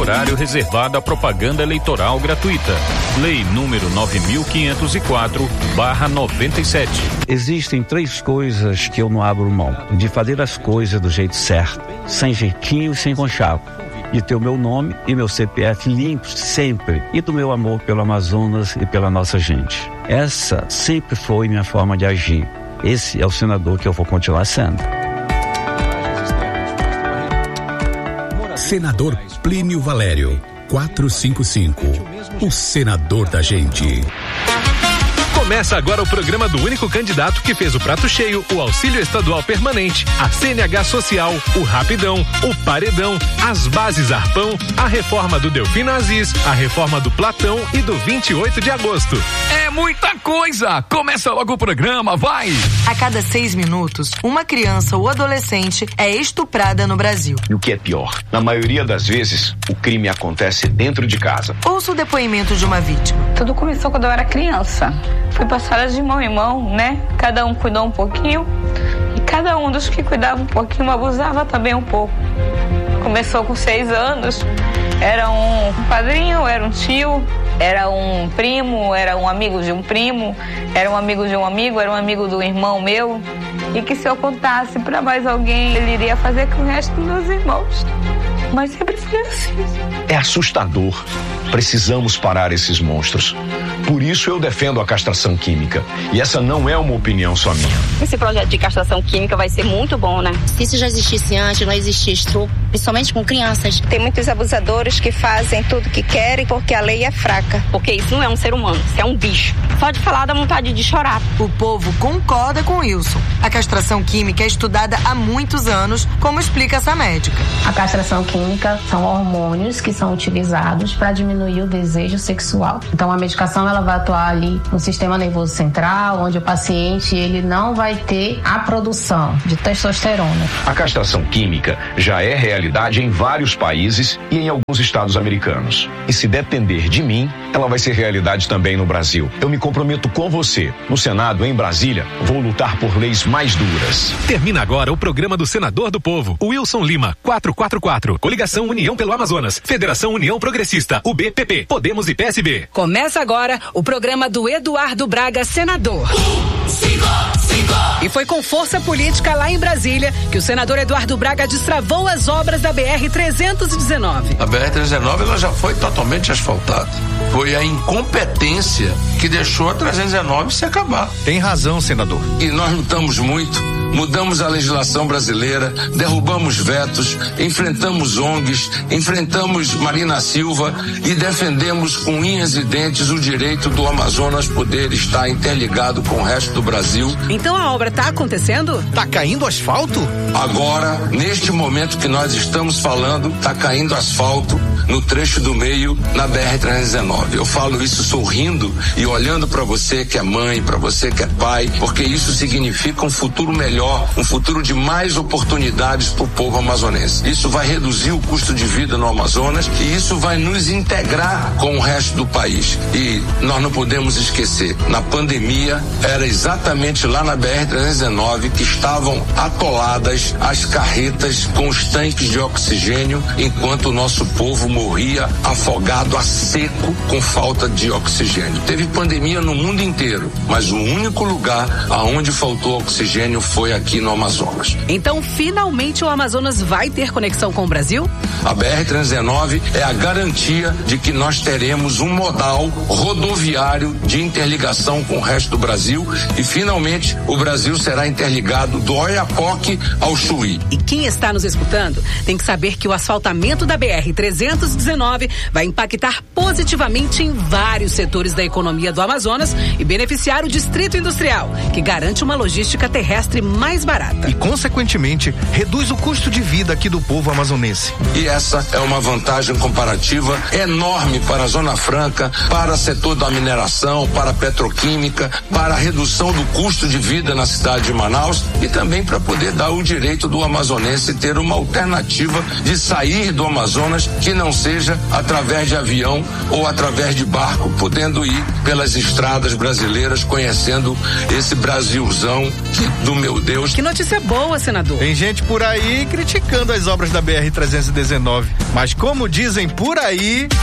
horário reservado à propaganda eleitoral gratuita. Lei número 9504/97. Existem 3 coisas que eu não abro mão: de fazer as coisas do jeito certo, sem jeitinho e sem conchavo, de ter o meu nome e meu CPF limpos sempre, e do meu amor pelo Amazonas e pela nossa gente. Essa sempre foi minha forma de agir. Esse é o senador que eu vou continuar sendo. Senador Plínio Valério, 455, o senador da gente. Começa agora o programa do único candidato que fez o prato cheio, o auxílio estadual permanente, a CNH social, o Rapidão, o Paredão, as bases Arpão, a reforma do Delfino Aziz, a reforma do Platão e do 28 de agosto. É muita coisa! Começa logo o programa, vai! A cada 6 minutos, uma criança ou adolescente é estuprada no Brasil. E o que é pior, na maioria das vezes, o crime acontece dentro de casa. Ouça o depoimento de uma vítima. Tudo começou quando eu era criança. Fui passada de mão em mão, né? Cada um cuidou um pouquinho e cada um dos que cuidava um pouquinho abusava também um pouco. Começou com 6 anos, era um padrinho, era um tio, era um primo, era um amigo de um primo, era um amigo de um amigo, era um amigo do irmão meu. E que se eu contasse para mais alguém, ele iria fazer com o resto dos meus irmãos. Mas sempre foi assim. É assustador. Precisamos parar esses monstros. Por isso eu defendo a castração química. E essa não é uma opinião só minha. Esse projeto de castração química vai ser muito bom, né? Se isso já existisse antes, não existia estupro, principalmente com crianças. Tem muitos abusadores que fazem tudo que querem porque a lei é fraca. Porque isso não é um ser humano, isso é um bicho. Só de falar dá vontade de chorar. O povo concorda com Wilson. A castração química é estudada há muitos anos, como explica essa médica. A castração química são hormônios que são utilizados para diminuir o desejo sexual. Então a medicação ela vai atuar ali no sistema nervoso central, onde o paciente ele não vai ter a produção de testosterona. A castração química já é realidade em vários países e em alguns estados americanos. E se depender de mim, ela vai ser realidade também no Brasil. Eu me comprometo com você. No Senado, em Brasília, vou lutar por leis mais duras. Termina agora o programa do Senador do Povo, Wilson Lima, 444. Coligação União pelo Amazonas, Federação União Progressista, UBPP, Podemos e PSB. Começa agora o programa do Eduardo Braga, senador. E foi com força política lá em Brasília que o senador Eduardo Braga destravou as obras da BR-319. A BR-319 ela já foi totalmente asfaltada. Foi a incompetência que deixou a 319 se acabar. Tem razão, senador. E nós lutamos muito, mudamos a legislação brasileira, derrubamos vetos, enfrentamos ONGs, enfrentamos Marina Silva e defendemos com unhas e dentes o direito do Amazonas poder estar interligado com o resto do Brasil. Então a obra está acontecendo? Tá caindo asfalto? Agora, neste momento que nós estamos falando, tá caindo asfalto no trecho do meio na BR-319. Eu falo isso sorrindo e olhando para você que é mãe, para você que é pai, porque isso significa um futuro melhor, um futuro de mais oportunidades para o povo amazonense. Isso vai reduzir o custo de vida no Amazonas e isso vai nos integrar com o resto do país. E nós não podemos esquecer, na pandemia era exatamente lá na BR-319 que estavam atoladas as carretas com os tanques de oxigênio, enquanto o nosso povo morria afogado a seco com falta de oxigênio. Teve pandemia no mundo inteiro, mas o único lugar aonde faltou oxigênio foi aqui no Amazonas. Então, finalmente o Amazonas vai ter conexão com o Brasil? A BR-319 é a garantia de que nós teremos um modal rodoviário de interligação com o resto do Brasil e finalmente o Brasil será interligado do Oiapoque ao Chuí. E quem está nos escutando tem que saber que o asfaltamento da BR-319 vai impactar positivamente em vários setores da economia do Amazonas e beneficiar o distrito industrial, que garante uma logística terrestre mais barata. E, consequentemente, reduz o custo de vida aqui do povo amazonense. E essa é uma vantagem comparativa enorme para a Zona Franca, para o setor da mineração, para a petroquímica, para a redução do custo de vida na cidade de Manaus e também para poder dar o direito do amazonense ter uma alternativa de sair do Amazonas que não seja através de avião ou através de barco, podendo ir pelas estradas brasileiras, conhecendo esse Brasilzão do meu Deus. Que notícia boa, senador. Tem gente por aí criticando as obras da BR-319, mas como dizem por aí...